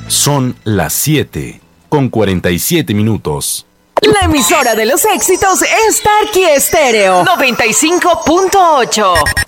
Son las 7:47. La emisora de los éxitos es Tarqui Estéreo 95.8.